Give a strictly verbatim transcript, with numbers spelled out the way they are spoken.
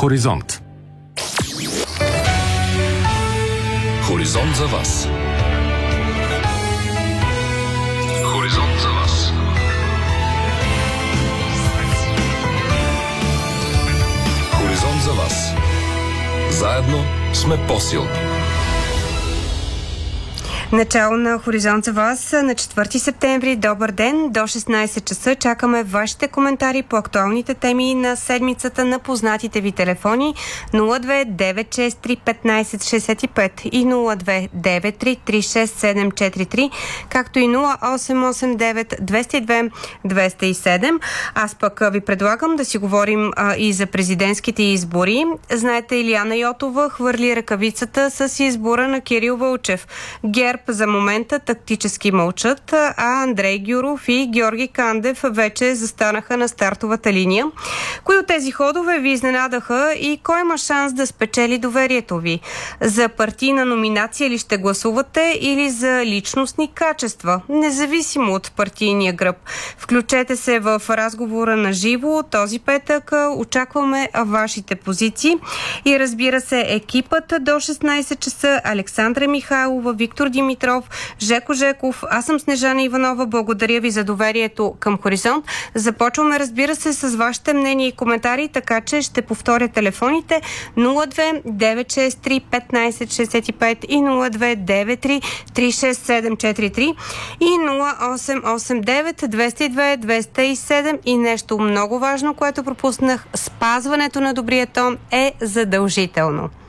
Хоризонт. Хоризонт за вас. Хоризонт за вас. Хоризонт за вас. Заедно сме по-силни. Начало на Хоризонт за вас на четвърти септември. Добър ден! До шестнайсет часа чакаме вашите коментари по актуалните теми на седмицата на познатите ви телефони нула две девет шест три петнайсет шейсет и пет и нула две девет три три шест седем четири три, както и нула осем осем девет двеста и две двеста и седем. Аз пък ви предлагам да си говорим а, и за президентските избори. Знаете, Илияна Йотова хвърли ръкавицата с избора на Кирил Вълчев. ГЕРБ за момента тактически мълчат, а Андрей Гюров и Георги Кандев вече застанаха на стартовата линия. Кои от тези ходове ви изненадаха и кой има шанс да спечели доверието ви? За партийна номинация ли ще гласувате или за личностни качества, независимо от партийния гръб? Включете се в разговора на живо този петък. Очакваме вашите позиции и разбира се екипът до шестнайсет часа. Александра Михайлова, Виктор Димитров, Жеко Жеков, аз съм Снежана Иванова. Благодаря ви за доверието към Хоризонт. Започваме, разбира се, с вашите мнения и коментари, така че ще повторя телефоните нула две девет шест три петнайсет шейсет и пет и нула две девет три три шест седем четири три и нула осем осем девет двеста и две двеста и седем. И нещо много важно, което пропуснах: спазването на добрия тон е задължително.